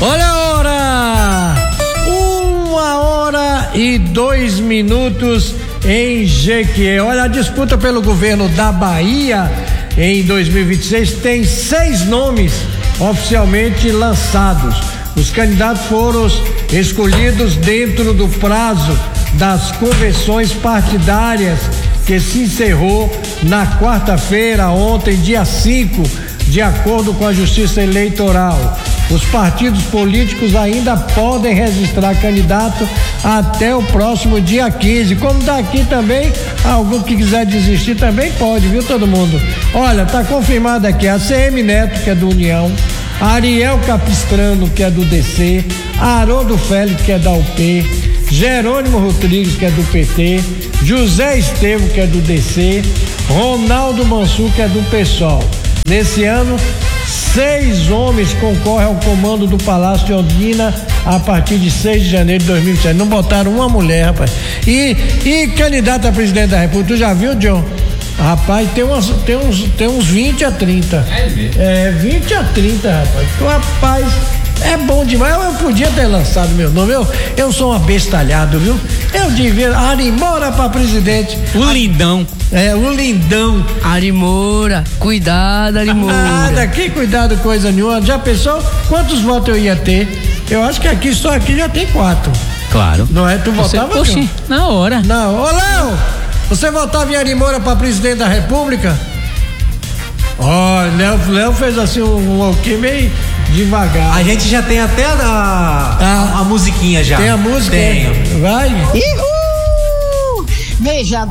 Olha a hora! 1h02 em Jequié. Olha, a disputa pelo governo da Bahia em 2026 tem 6 nomes oficialmente lançados. Os candidatos foram escolhidos dentro do prazo das convenções partidárias que se encerrou na quarta-feira, ontem, dia 5, de acordo com a Justiça Eleitoral. Os partidos políticos ainda podem registrar candidato até o próximo dia 15. Como daqui também, algum que quiser desistir também pode, viu, todo mundo? Olha, tá confirmado aqui a CM Neto, que é do União, Ariel Capistrano, que é do DC, Haroldo Félix, que é da UP, Jerônimo Rodrigues, que é do PT, José Estevo, que é do DC, Ronaldo Mansur, que é do PSOL. Nesse ano, 6 homens concorrem ao comando do Palácio de Ondina a partir de 6 de janeiro de 2007. Não botaram uma mulher, rapaz. E candidato a presidente da República, tu já viu, John? Rapaz, tem uns 20 a 30. É, 20 a 30, rapaz. Rapaz, é bom demais. Eu podia ter lançado meu nome. Eu sou um abestalhado, viu? Eu devia. Arimora pra presidente. O lindão. É, o lindão. Arimora, cuidado, Arimora. Nada, que cuidado, coisa nenhuma. Já pensou quantos votos eu ia ter? Eu acho que só aqui já tem 4. Claro. Não é? Tu votava? Oxi, na hora. Não. Ô, Léo, você votava em Arimora pra presidente da República? Ó, Léo fez assim um ok meio devagar. A gente já tem até a musiquinha já. Tem a música? Tenho. Vai. Uhul! Veja